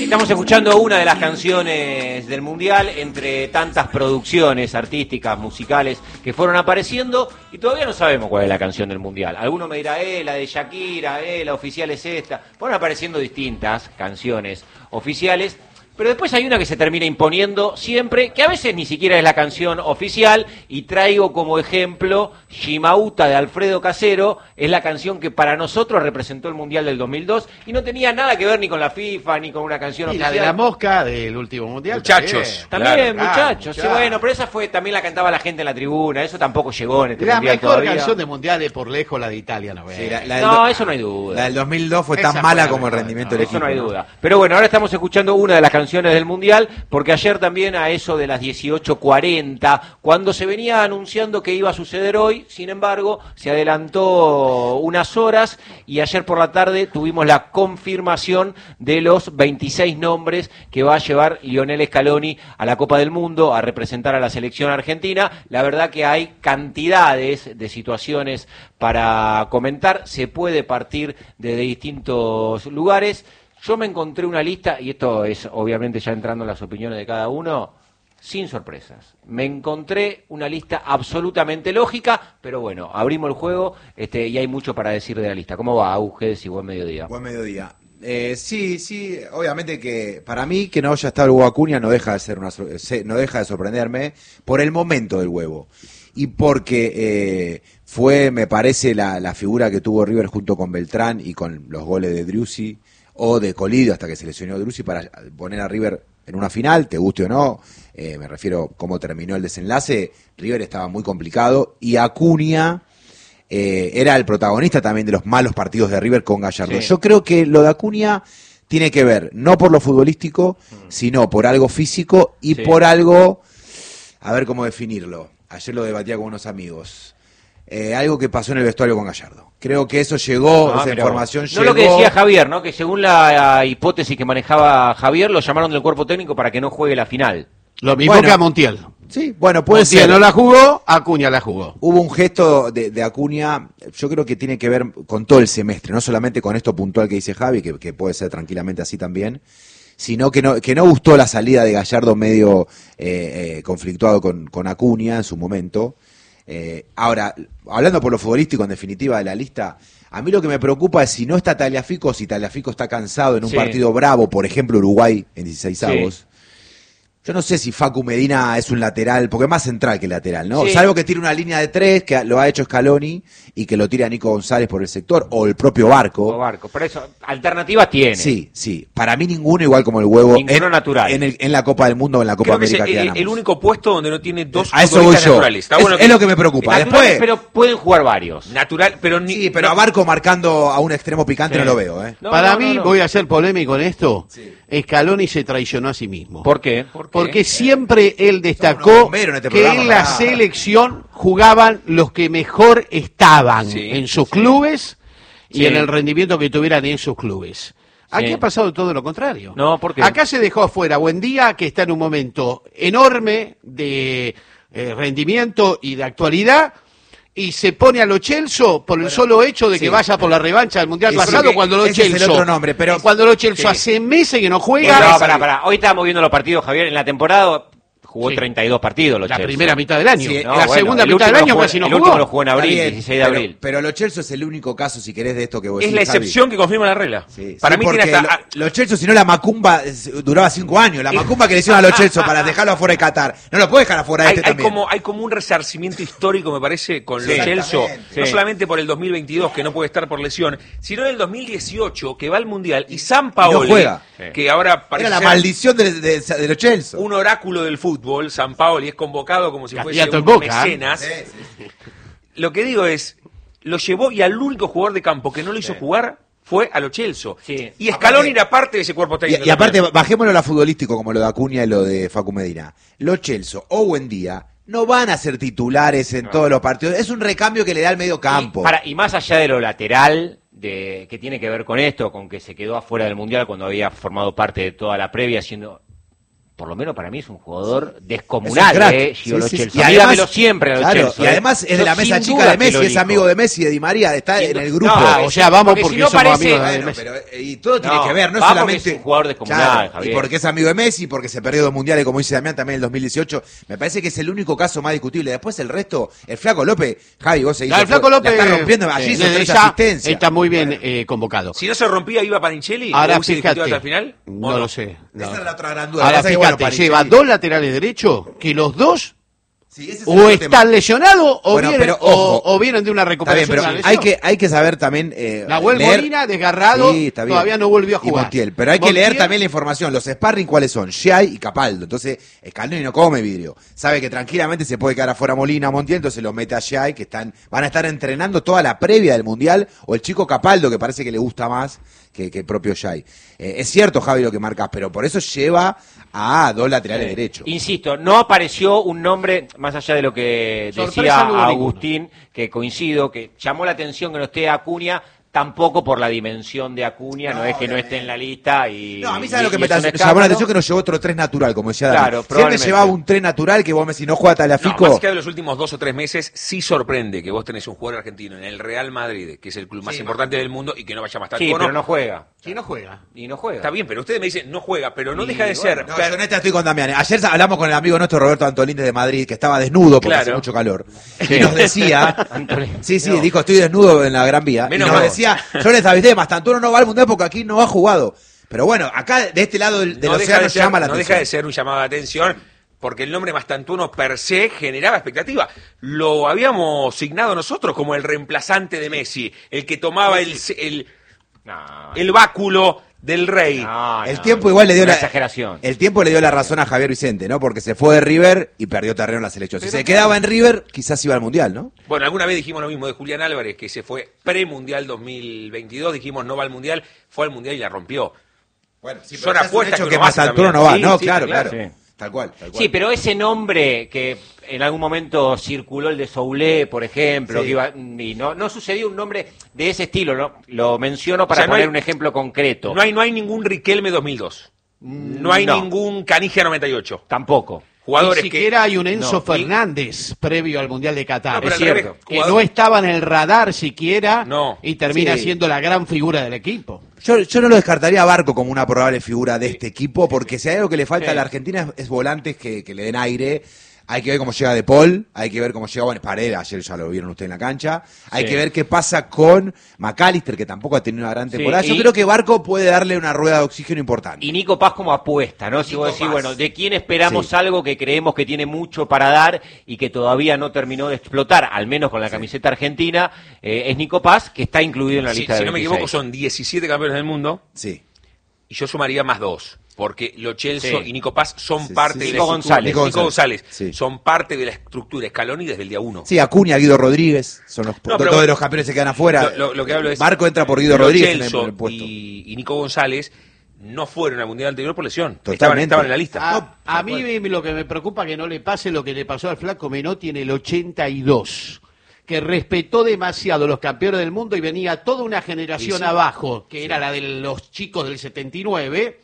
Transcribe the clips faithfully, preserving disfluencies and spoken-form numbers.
Estamos escuchando una de las canciones del Mundial entre tantas producciones artísticas, musicales que fueron apareciendo y todavía no sabemos cuál es la canción del Mundial. Alguno me dirá, eh, la de Shakira, eh, la oficial es esta. Fueron apareciendo distintas canciones oficiales. Pero después hay una que se termina imponiendo siempre, que a veces ni siquiera es la canción oficial, y traigo como ejemplo Shimauta de Alfredo Casero, es la canción que para nosotros representó el Mundial del dos mil dos, y no tenía nada que ver ni con la FIFA, ni con una canción y oficial. Y la de la mosca del último Mundial. Muchachos. También, claro, muchachos. claro, Sí, bueno, pero esa fue, también la cantaba la gente en la tribuna, eso tampoco llegó en este la Mundial mejor todavía. canción de Mundial es por lejos la de Italia, ¿no? Sí, la, la no, do... eso no hay duda. La del dos mil dos fue Esa tan mala fue como el mejor, rendimiento no, del Eso equipo. no hay ¿no? duda. Pero bueno, ahora estamos escuchando una de las canciones del Mundial, porque ayer también a eso de las dieciocho cuarenta, cuando se venía anunciando que iba a suceder hoy, sin embargo, se adelantó unas horas y ayer por la tarde tuvimos la confirmación de los veintiséis nombres que va a llevar Lionel Scaloni a la Copa del Mundo, a representar a la selección argentina. La verdad que hay cantidades de situaciones para comentar, se puede partir de distintos lugares. Yo me encontré una lista, y esto es obviamente ya entrando en las opiniones de cada uno, sin sorpresas. Me encontré una lista absolutamente lógica, pero bueno, abrimos el juego este, y hay mucho para decir de la lista. ¿Cómo va, Auges, y buen mediodía? Buen mediodía. Eh, sí, sí, obviamente que para mí que no haya estado el huevo Acuña no deja de ser una, no deja de sorprenderme por el momento del huevo. Y porque eh, fue, me parece, la, la figura que tuvo River junto con Beltrán y con los goles de Driussi, o de Colidio hasta que se lesionó Driussi, para poner a River en una final, te guste o no, eh, me refiero cómo terminó el desenlace. River estaba muy complicado y Acuña eh, era el protagonista también de los malos partidos de River con Gallardo. Sí. Yo creo que lo de Acuña tiene que ver no por lo futbolístico, mm. sino por algo físico y sí. por algo, a ver cómo definirlo, ayer lo debatía con unos amigos. Eh, algo que pasó en el vestuario con Gallardo. Creo que eso llegó, no, esa información no llegó. No lo que decía Javier, ¿no? Que según la hipótesis que manejaba Javier, lo llamaron del cuerpo técnico para que no juegue la final. Lo mismo bueno, que a Montiel. Sí, bueno, puede Montiel ser. no la jugó, Acuña la jugó. Hubo un gesto de, de Acuña, yo creo que tiene que ver con todo el semestre, no solamente con esto puntual que dice Javi, que, que puede ser tranquilamente así también, sino que no, que no gustó la salida de Gallardo medio eh, eh, conflictuado con, con Acuña en su momento. Eh, ahora, hablando por lo futbolístico en definitiva de la lista, a mí lo que me preocupa es si no está Tagliafico, si Tagliafico está cansado en un sí. partido bravo, por ejemplo Uruguay en dieciseisavos. Sí. Yo no sé si Facu Medina es un lateral, porque es más central que lateral, ¿no? Sí. Salvo que tire una línea de tres, que lo ha hecho Scaloni, y que lo tire a Nico González por el sector, o el propio Barco. O Barco, por eso, alternativas tiene. Sí, sí. Para mí ninguno igual como el huevo. Ninguno en, natural. En, el, en la Copa del Mundo o en la Copa Creo América que que es ganamos. el único puesto donde no tiene dos a eso voy yo. naturales. Está es, bueno es que, lo que me preocupa. Después, pero pueden jugar varios. Natural, pero ni, sí, pero no, a Barco marcando a un extremo picante sí. no lo veo, ¿eh? No, Para no, mí, no, no. voy a ser polémico en esto, sí. Scaloni se traicionó a sí mismo. ¿Por qué? ¿Por qué? Porque siempre él destacó en este que en la para... selección jugaban los que mejor estaban sí, en sus sí. clubes y sí. en el rendimiento que tuvieran en sus clubes. Aquí sí. ha pasado todo lo contrario. No, ¿por qué? Acá se dejó afuera Buendía, que está en un momento enorme de eh, rendimiento y de actualidad, y se pone a Lo Celso por el bueno, solo hecho de que sí. vaya por la revancha del Mundial Eso pasado, cuando Lo Celso, es el otro nombre, pero cuando Lo Celso sí. hace meses que no juega. No, pará, pará. Hoy estábamos viendo los partidos, Javier, en la temporada jugó sí. treinta y dos partidos Lo La Celso. primera mitad del año. Sí, no, la bueno, segunda mitad del año casi no el jugó. El último lo jugó en abril, bien, dieciséis de pero, abril. Pero Lo Celso es el único caso, si querés, de esto que vos es decís, la excepción Javi. que confirma la regla. Sí, Para sí, mí tiene hasta... Lo, Lo Celso, si no la Macumba duraba cinco años. La Macumba que le hicieron a Lo Celso para dejarlo afuera de Qatar. No lo puede dejar afuera de hay, este hay también. como Hay como un resarcimiento histórico, me parece, con Sí, Lo Celso. sí. No solamente por el dos mil veintidós, que no puede estar por lesión, sino en el dos mil dieciocho, que va al Mundial, y San Paoli, no juega. que ahora parece Era la ser maldición de, de, de Lo Celso. un oráculo del fútbol. San Paoli es convocado como si fuese en un Boca. mecenas. Sí, sí. Lo que digo es, lo llevó y al único jugador de campo que no lo hizo sí. jugar fue a Lo Celso. Sí. Y Scaloni Aparte, era parte de ese cuerpo técnico. Y, y aparte, bajémoslo a lo futbolístico, como lo de Acuña y lo de Facu Medina. Lo Celso o Buendía no van a ser titulares en no. todos los partidos. Es un recambio que le da al medio campo. Y, para, y más allá de lo lateral, de que tiene que ver con esto, con que se quedó afuera del Mundial cuando había formado parte de toda la previa, siendo por lo menos para mí es un jugador descomunal, es un crack. eh, Gio Lo Sí, sí, Celso. sí. Y A mí además- dámelo siempre a Lo Claro, Celso, y eh. además es de Yo la mesa sin chica duda de que Messi, lo es elijo. amigo de Messi y de Di María, está Sin en du- el grupo. No, o sea, vamos porque porque si no somos parece- amigos de Bueno, Messi. pero, eh, y todo tiene No, que ver, no va porque solamente. es un jugador descomunal, Claro, Javier. y porque es amigo de Messi, porque se perdió dos mundiales, como dice Damián, también en el dos mil dieciocho. Me parece que es el único caso más discutible. Después el resto, el Flaco López, Javi, vos seguís. No, el Flaco López la está rompiendo allí, eh, son desde tres ya asistencias. está muy bien eh, convocado. Si no se rompía, iba Panichelli. Ahora ¿O hubiese discutido fíjate, hasta el final? ¿O no, lo sé. no. Esa es la otra gran duda. Ahora Pasa que, bueno, fíjate, Panichelli- lleva dos laterales derechos que los dos Sí, ese es el o otro están tema. lesionados o, Bueno, vienen, pero ojo. o, o vienen de una Está bien, recuperación pero de una hay lesión. que, hay que saber también. Eh, Nahuel leer- Molina, desgarrado, Sí, está bien. todavía no volvió a Y jugar. Montiel. Pero hay que Montiel- leer también la información. Los sparring, ¿cuáles son? Shai y Capaldo. Entonces, Scaloni no come vidrio. Sabe que tranquilamente se puede quedar afuera Molina, Montiel, entonces lo mete a Shai, que están, van a estar entrenando toda la previa del Mundial, o el chico Capaldo, que parece que le gusta más que, que el propio Shai. Eh, es cierto, Javi, lo que marcas, pero por eso lleva a dos laterales Eh, derechos. Insisto, no apareció un nombre, más allá de lo que Sorpresa decía no hubo Agustín, que coincido, que llamó la atención que no esté Acuña, tampoco por la dimensión de Acuña, no, No, es que no obviamente. esté en la lista. Y, No, a mí y- sabes lo que y me es un llamó la escándalo. atención, que nos llevó otro tres natural, como decía Dani. Claro, Siempre probablemente. llevaba un tres natural que vos me si no juega No, Talafico. más que de los últimos dos o tres meses, sí sorprende que vos tenés un jugador argentino en el Real Madrid, que es el club más Sí, importante del mundo, y que no vaya más Sí, pero no juega. Si no juega. Y no juega. Está bien, pero ustedes me dicen, no juega, pero no Y deja de bueno, ser. No, yo en esta estoy con Damián. Ayer hablamos con el amigo nuestro Roberto Antolín de Madrid, que estaba desnudo porque Claro. hace mucho calor. Sí. Y nos decía, Antolín. sí, sí, No. dijo, estoy desnudo en la Gran Vía. Menos y nos mal. decía, yo les avisé, Mastantuono no va al Mundial porque aquí no ha jugado. Pero bueno, acá de este lado del, del no deja océano de ser, llama la no atención. deja de ser un llamado de atención, porque el nombre Mastantuono per se generaba expectativa. Lo habíamos signado nosotros como el reemplazante de Messi, el que tomaba el, el, No, el báculo del rey. no, El no, tiempo igual le dio una la exageración. El tiempo le dio la razón a Javier Vicente, ¿no? Porque se fue de River y perdió terreno en la selección. Si se quedaba en River, quizás iba al Mundial, ¿no? Bueno, alguna vez dijimos lo mismo de Julián Álvarez, que se fue pre-mundial dos mil veintidós, dijimos no va al mundial, fue al mundial y la rompió. Bueno, sí, Son pero ya es un apuestas hecho que que uno hace Mastantuono no también. va. Sí, no, sí, claro, claro, claro. sí. Tal cual, tal cual. Sí, pero ese nombre que en algún momento circuló, el de Soulé, por ejemplo, Sí. que iba, y no, no sucedió un nombre de ese estilo, ¿no? Lo menciono para O sea, no poner hay- un ejemplo concreto. No hay, no hay ningún Riquelme dos mil dos. No hay No. ningún Canigia noventa y ocho. Tampoco. Jugadores Ni que... siquiera hay un Enzo no, y- Fernández previo al Mundial de Qatar. No, pero es al revés, cierto. que jugador- no estaba en el radar siquiera No. y termina Sí. siendo la gran figura del equipo. Yo, yo no lo descartaría a Barco como una probable figura de este equipo, porque si hay algo que le falta Sí. a la Argentina es, es volantes que, que le den aire. Hay que ver cómo llega De Paul, hay que ver cómo llega, bueno, Paredes, ayer ya lo vieron ustedes en la cancha. Hay Sí. que ver qué pasa con McAllister, que tampoco ha tenido una gran Sí, temporada. Yo y- creo que Barco puede darle una rueda de oxígeno importante. Y Nico Paz como apuesta, ¿no? Si Nico vos decís, Paz. bueno, ¿de quién esperamos Sí. algo que creemos que tiene mucho para dar y que todavía no terminó de explotar, al menos con la camiseta argentina? Eh, es Nico Paz, que está incluido en la Si, lista si de no me veintiséis. equivoco, son diecisiete campeones del mundo Sí. y yo sumaría más dos. Porque Lo Celso Sí. y Nico Paz son Sí, parte sí, de sí. la Nico estructura. González. Nico Nico González. González. Sí. Son parte de la estructura Scaloni desde el día uno. Sí, Acuña, Guido Rodríguez, son los, No, pero todos bueno, los campeones se quedan afuera. Lo, lo- lo que hablo es... Barco entra por Guido Lo Rodríguez en el, Celso en el puesto. y, y Nico González no fueron al Mundial anterior por lesión. Estaban, Totalmente. estaban en la lista. A, a mí lo que me preocupa es que no le pase lo que le pasó al flaco Menotti en el ochenta y dos, que respetó demasiado los campeones del mundo y venía toda una generación Sí, sí. abajo, que era la de los chicos del setenta y nueve,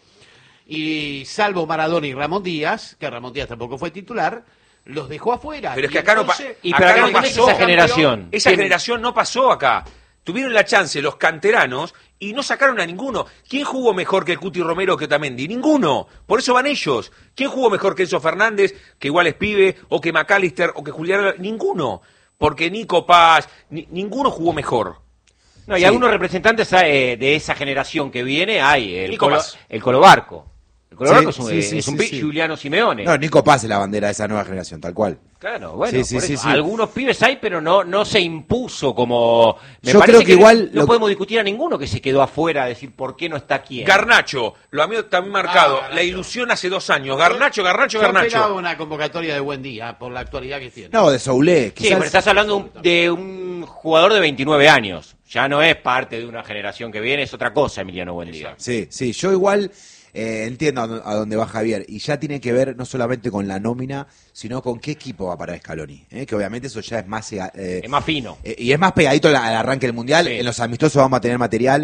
y salvo Maradona y Ramón Díaz, que Ramón Díaz tampoco fue titular, los dejó afuera. Pero es Y que acá no pa- entonces- Y acá pero no acá tenés pasó, esa generación. Esa ¿Quién- generación no pasó acá. Tuvieron la chance los canteranos y no sacaron a ninguno. ¿Quién jugó mejor que el Cuti Romero o que Otamendi? Ninguno. Por eso van ellos. ¿Quién jugó mejor que Enzo Fernández, que igual es pibe, o que McAllister, o que Julián? Ninguno. Porque Nico Paz, ni- ninguno jugó mejor. No, y Sí. algunos representantes eh, de esa generación que viene hay. El, Nico Colo, Paz. el Colobarco. El Colobarco Sí, es un, sí, sí, es un sí, pi- sí. Giuliano Simeone. No, Nico Paz es la bandera de esa nueva generación, tal cual. Claro, bueno, Sí, sí, por sí, eso. sí. Algunos pibes hay, pero no no se impuso como... Me Yo parece creo que igual No lo- podemos discutir a ninguno que se quedó afuera, decir por qué no está quién. Garnacho, lo amigo también marcado. Ah, la ilusión hace dos años. Garnacho, Garnacho, Yo esperaba Garnacho. una convocatoria de buen día por la actualidad que tiene. No, de Soulé, Sí, quizás. pero estás hablando de un, de un jugador de veintinueve años. Ya no es parte de una generación que viene, es otra cosa, Emiliano Buendía. Sí, sí, yo igual eh, entiendo a, dó- a dónde va Javier, y ya tiene que ver no solamente con la nómina, sino con qué equipo va para Scaloni, ¿eh? Que obviamente eso ya es más... eh, Es más fino. eh, y es más pegadito al, al arranque del Mundial, Sí. en los amistosos vamos a tener material,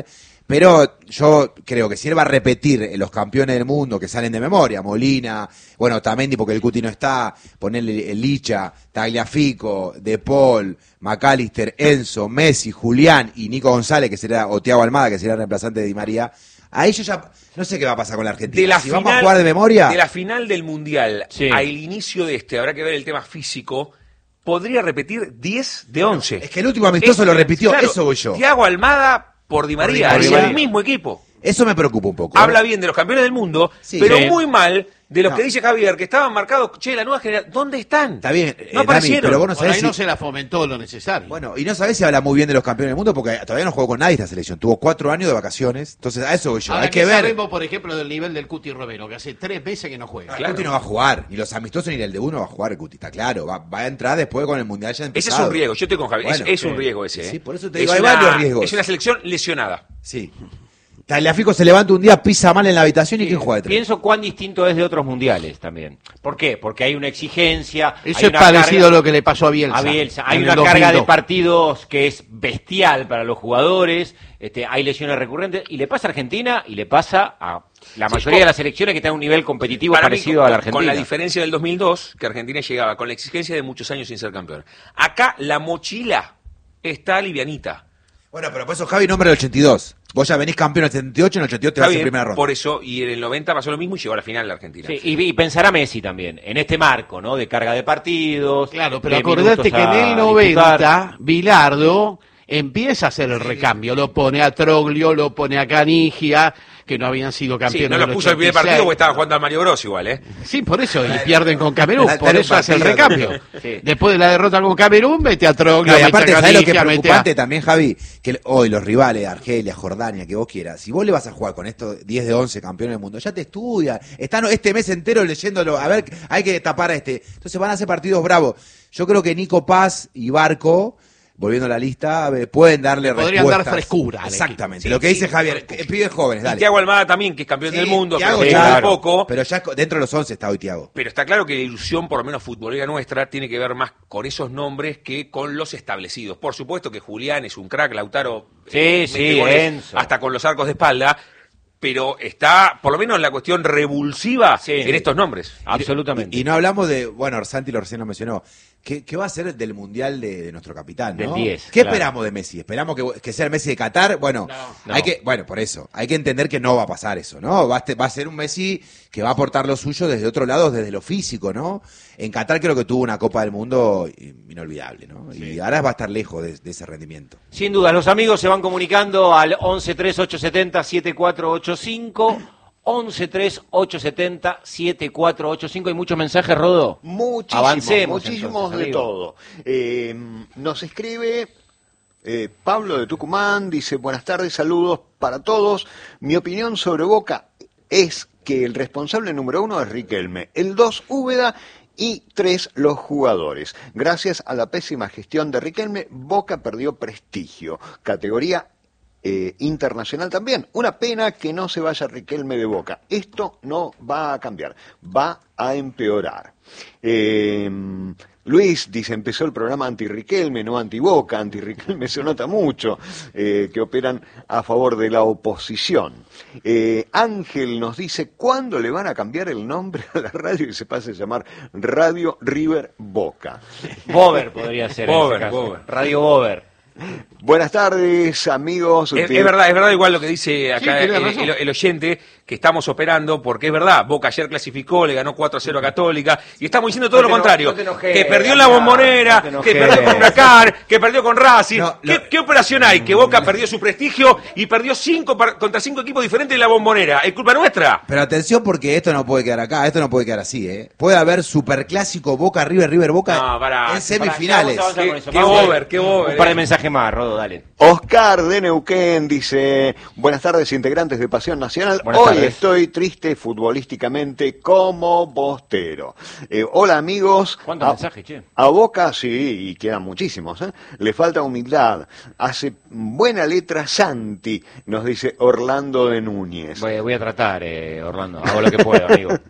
Pero yo creo que si él va a repetir los campeones del mundo que salen de memoria, Molina, bueno, Tamendi porque el Cuti no está, ponerle el Licha, Tagliafico, De Paul, McAllister, Enzo, Messi, Julián y Nico González, que será, o Thiago Almada, que será el reemplazante de Di María. Ahí yo ya no sé qué va a pasar con la Argentina. De la si final, vamos a jugar de memoria. De la final del Mundial sí. al inicio de este, habrá que ver el tema físico, podría repetir diez de once. Es que el último amistoso Es- lo repitió, claro, eso voy yo. Thiago Almada por Di María, Por Di es María. el mismo equipo. Eso me preocupa un poco. Habla bien de los campeones del mundo, Sí. pero Sí. muy mal de los No. que dice Javier, que estaban marcados, che, la nueva generación, ¿dónde están? Está bien, eh, no Dami, aparecieron. pero vos no Por sabés ahí si... no se la fomentó lo necesario. Bueno, y no sabés si habla muy bien de los campeones del mundo porque todavía no jugó con nadie esta selección. Tuvo cuatro años de vacaciones. Entonces, a eso voy yo. Ahora, Hay que ¿qué ver. sabemos, por ejemplo, del nivel del Cuti Romero, que hace tres meses que no juega? El Claro. Cuti no va a jugar. Ni los amistosos ni el de uno va a jugar el Cuti. Está claro. Va, va a entrar después con el Mundial ya Ese empezado. es un riesgo, yo estoy con Javier, es- Bueno, es, un sí. riesgo ese. Sí, ¿eh? por eso te Es digo, hay una- varios riesgos. Es una selección lesionada. Sí. Tagliafico se levanta un día, pisa mal en la habitación y ¿quién juega de tres? Pienso cuán distinto es de otros mundiales también. ¿Por qué? Porque hay una exigencia. Eso hay es una parecido carga- a lo que le pasó a Bielsa. a Bielsa. Hay en una el carga de dos mil dos. partidos que es bestial para los jugadores, este, hay lesiones recurrentes, y le pasa a Argentina y le pasa a la Sí, mayoría con- de las selecciones que están a un nivel competitivo Para mí, parecido con, a la Argentina. con la diferencia del dos mil dos, que Argentina llegaba con la exigencia de muchos años sin ser campeón. Acá la mochila está livianita. Bueno, pero por eso Javi nombra el ochenta y dos. Vos ya venís campeón en el setenta y ocho, en el ochenta y dos te Está vas en bien, primera ronda. por eso, y en el noventa pasó lo mismo y llegó a la final la Argentina. Sí, y, y pensar a Messi también, en este marco, ¿no? De carga de partidos. Claro, pero de acordate minutos que en a el disputar. noventa, Bilardo empieza a hacer el recambio. Lo pone a Troglio, lo pone a Canigia, que no habían sido Sí, campeones. no del los puso el primer ochenta y seis. partido porque estaban jugando al Mario Bros igual, ¿eh? Sí, por eso, y pierden con Camerún, Dale por un eso hace el partido. recambio. Sí. Después de la derrota con Camerún, mete a Troglio, No, y mete aparte, a ¿sabés lo que es Canigia, mete a... preocupante también, Javi? Que hoy los rivales, Argelia, Jordania, que vos quieras, si vos le vas a jugar con estos diez de once campeones del mundo, ya te estudian, están este mes entero leyéndolo, a ver, hay que tapar a este. Entonces van a hacer partidos bravos. Yo creo que Nico Paz y Barco, volviendo a la lista, eh, pueden darle Podrían dar respuestas. frescura al Exactamente. equipo. Lo que Sí, dice sí, Javier, sí. eh, pibes jóvenes, Y dale. Thiago Almada también, que es campeón Sí, del mundo, Thiago pero ya, juega claro. poco. Pero ya dentro de los once está hoy Thiago. Pero está claro que la ilusión, por lo menos futbolera nuestra, tiene que ver más con esos nombres que con los establecidos. Por supuesto que Julián es un crack, Lautaro Sí, eh, sí, mete goles Enzo. hasta con los arcos de espalda, pero está, por lo menos en la cuestión revulsiva, Sí. en estos nombres. Absolutamente. Y, y no hablamos de, bueno, Santi lo recién lo mencionó, ¿qué, qué va a ser del Mundial de, de nuestro capitán, Del ¿no? diez, ¿Qué claro. esperamos de Messi? ¿Esperamos que, que sea el Messi de Qatar? Bueno, No. hay que, bueno, por eso, hay que entender que no va a pasar eso, ¿no? Va a, este- va a ser un Messi que va a aportar lo suyo desde otro lado, desde lo físico, ¿no? En Qatar creo que tuvo una Copa del Mundo inolvidable, ¿no? Y ahora va a estar lejos de, de ese rendimiento. Sin duda, los amigos se van comunicando al once tres ocho siete cero siete cuatro ocho cinco, once tres ocho siete cero siete cuatro ocho cinco. ¿Hay muchos mensajes, Rodo? Muchísimos, Avancemos, muchísimos entonces, de amigo. todo. Eh, nos escribe eh, Pablo de Tucumán, dice, buenas tardes, saludos para todos. Mi opinión sobre Boca es que el responsable número uno es Riquelme, el dos Úbeda y tres los jugadores. Gracias a la pésima gestión de Riquelme, Boca perdió prestigio, categoría Eh, internacional también. Una pena que no se vaya Riquelme de Boca. Esto no va a cambiar, va a empeorar. Eh, Luis dice, empezó el programa anti-Riquelme, no anti-Boca. Anti-Riquelme se nota mucho, eh, que operan a favor de la oposición. Eh, Ángel nos dice, ¿cuándo le van a cambiar el nombre a la radio y se pase a llamar Radio River Boca? Bober podría ser. en ese Bober, caso. Bober. Radio Bober. Buenas tardes, amigos. Es, Usted- es verdad, es verdad igual lo que dice acá Sí, el, tiene razón. el- el oyente, que estamos operando, porque es verdad, Boca ayer clasificó, le ganó cuatro a cero a Católica, y estamos diciendo todo No lo te eno- contrario, no te enojes, que perdió en la Damián, Bombonera, no te que enojes. perdió con Huracán, que perdió con Racing. No, ¿Qué, lo- qué operación hay? Que Boca perdió su prestigio y perdió cinco par- contra cinco equipos diferentes en la Bombonera. ¿Es culpa nuestra? Pero atención porque esto no puede quedar acá, esto no puede quedar así, ¿eh? Puede haber superclásico Boca River, River Boca No, pará, en semifinales. Pará, ya vamos a avanzar Qué- con eso. qué Vamos a- over, qué over, Un par de eh. mensajes más, Rodo, dale. Oscar de Neuquén dice, buenas tardes integrantes de Pasión Nacional, Buenas hoy tardes. estoy triste futbolísticamente como Bostero. Eh, hola amigos. ¿Cuántos A- mensajes, che? A Boca, sí, y quedan muchísimos, ¿eh? Le falta humildad. Hace buena letra Santi, nos dice Orlando de Núñez. Voy, voy a tratar, eh, Orlando. Hago lo que puedo, amigo.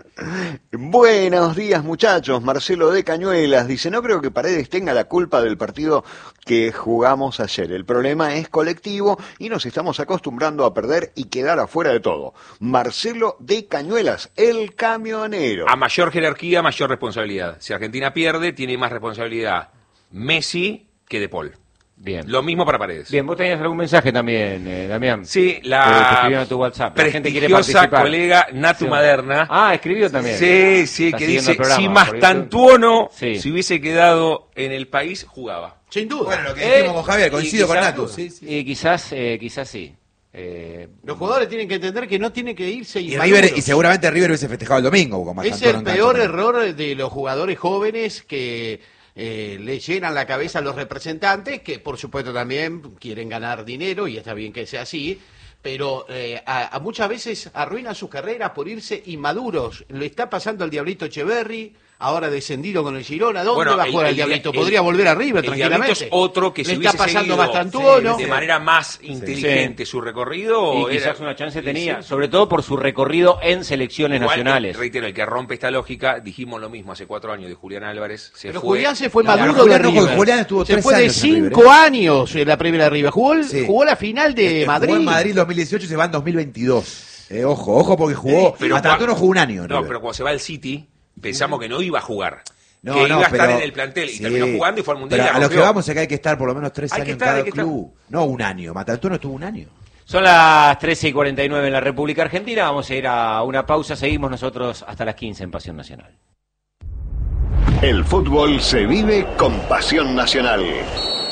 Buenos días, muchachos. Marcelo de Cañuelas dice, no creo que Paredes tenga la culpa del partido que jugamos ayer. El problema es colectivo y nos estamos acostumbrando a perder y quedar afuera de todo. Marcelo de Cañuelas, el camionero. A mayor jerarquía, mayor responsabilidad. Si Argentina pierde, tiene más responsabilidad Messi que De Paul. Bien. Lo mismo para Paredes. Bien, vos tenías algún mensaje también, eh, Damián. Sí, Eh, te la escribieron a tu WhatsApp. La gente quiere prestigiosa participar. colega Natu Sí. Maderna. Ah, escribió también. Sí, sí, Está que siguiendo dice, el programa, si por Mastantuono Sí. si hubiese quedado en el país, jugaba. Sin duda. Bueno, lo que Eh, dijimos con Javier, coincido y con quizás- Natu. Sí, sí. Y quizás, eh, quizás sí. Eh, Los jugadores tienen que entender que no tienen que irse Y, inmaduros. River, y seguramente River hubiese festejado el domingo. Con Es Mastantuono el en cancha peor también. error de los jugadores jóvenes que eh, le llenan la cabeza a los representantes, que por supuesto también quieren ganar dinero, y está bien que sea así, pero eh, a, a muchas veces arruinan sus carreras por irse inmaduros. Le está pasando al Diablito Echeverri, ahora descendido con el Girona. ¿Dónde Bueno, va a el- jugar el, el- Diablito? el- Podría volver a River El Diablito tranquilamente. es otro que Le si está hubiese pasando seguido Mastantuono. de manera más inteligente su recorrido. y era- quizás una chance y tenía, sí. sobre todo por su recorrido en selecciones Igual, nacionales. Reitero, el que rompe esta lógica, dijimos lo mismo hace cuatro años de Julián Álvarez. Se Pero fue. Julián se fue No, maduro Julián de no, porque River. Julián estuvo se tres fue de años en River, cinco ¿eh? años en la primera de River. Jugó, el- Sí. jugó la final de Eh, Madrid. Jugó en Madrid dos mil dieciocho y se va en dos mil veintidós. Eh, ojo, ojo, porque jugó. Pero Mastantuono cua- jugó un año. en No, River. pero cuando se va al City, pensamos que no iba a jugar. No, que no, iba a estar pero- en el plantel y sí. terminó jugando y fue al Mundial. y Pero la a lo que rompió. vamos es que hay que estar por lo menos tres Hay años que en estar, cada hay que estar. club. No un año. Mastantuono estuvo un año. Son las trece y cuarenta y nueve en la República Argentina. Vamos a ir a una pausa. Seguimos nosotros hasta las quince en Pasión Nacional. El fútbol se vive con Pasión Nacional.